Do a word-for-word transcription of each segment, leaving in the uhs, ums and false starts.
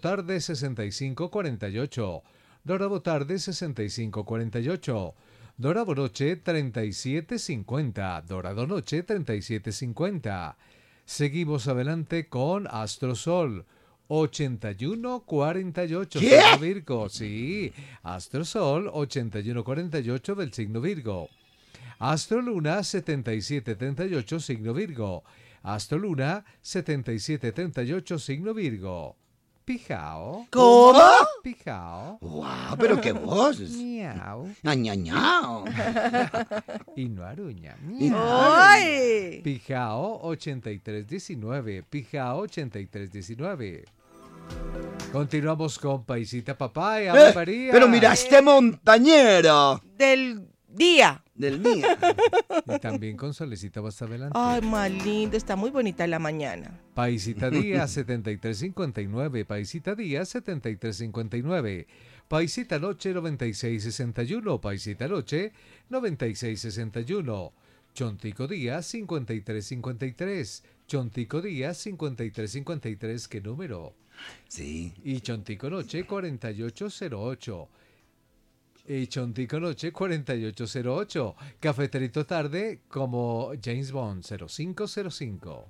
tarde sesenta y cinco cuarenta y ocho. Dorado tarde sesenta y cinco cuarenta y ocho. Dorado noche treinta y siete cincuenta. Dorado noche treinta y siete cincuenta. Seguimos adelante con Astrosol ochenta y uno cuarenta y ocho. ¿Qué? Signo Virgo, sí. Astrosol ochenta y uno cuarenta y ocho del signo Virgo. Astroluna setenta y siete treinta y ocho, signo Virgo. Astroluna setenta y siete treinta y ocho, signo Virgo. Pijao. ¿Cómo? Pijao. ¡Guau! ¿Pero qué voz? Miau. ¡Ñañañao! Y no aruña. Y Miau. no- ¡Ay! Pijao ochenta y tres diecinueve. Pijao ochenta y tres diecinueve. Continuamos con Paisita Papaya. Ave Eh, María. Pero mira este montañero Del día. del día. Y también con Solecita más adelante. Ay, más lindo. Está muy bonita la mañana. Paisita Díaz setenta y tres cincuenta y nueve. Paisita Díaz setenta y tres cincuenta y nueve. Paisita Noche noventa y seis sesenta y uno. Paisita Noche noventa y seis sesenta y uno. Chontico Díaz cincuenta y tres cincuenta y tres. Chontico Díaz cincuenta y tres cincuenta y tres. ¿Qué número? Sí. Y Chontico Noche cuarenta y ocho cero ocho. Y Chontico Noche cuarenta y ocho cero ocho. Cafeterito Tarde como James Bond cero cinco cero cinco.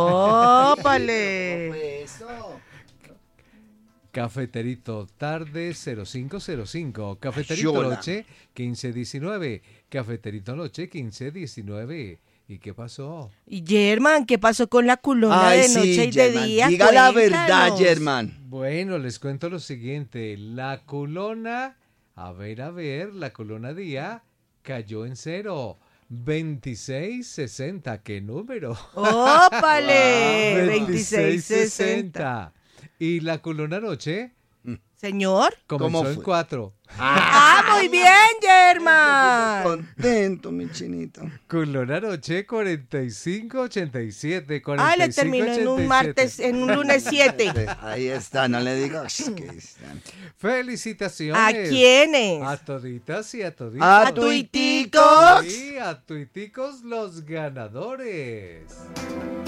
¡Ópale! Cafeterito Tarde cero cinco cero cinco. Cafeterito Yola. Noche quince diecinueve. Cafeterito Noche quince diecinueve. ¿Y qué pasó? Y German, ¿qué pasó con la culona Ay, de sí, noche y German, de día? diga la verdad, Cuéntanos. German. Bueno, les cuento lo siguiente. La culona, a ver, a ver, la culona día cayó en cero. veintiséis sesenta, ¿qué número? ¡Ópale! veintiséis sesenta. Y la culona noche Señor. comenzó ¿Cómo en fue? cuatro. ¡Ah, muy bien, German! Contento, mi chinito. Culona noche cuarenta y cinco ochenta y siete. Ah, le terminó en un martes, en un lunes siete. Sí, ahí está, no le digo. "Sh, que están". Felicitaciones. ¿A quiénes? A toditas y a toditos. ¡A tuiticos! Sí, a tuiticos los ganadores.